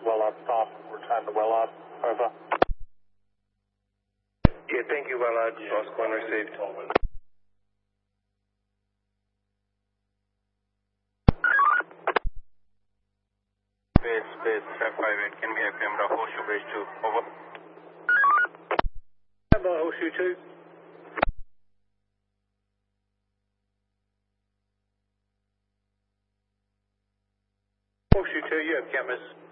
well up top. We're trying to well up. Over. Yeah, thank you, Wellard. Lost one received. Base, track 58. Can we have camera Horseshoe Bridge 2? Over. Camera Horseshoe 2. Horseshoe 2, you have cameras.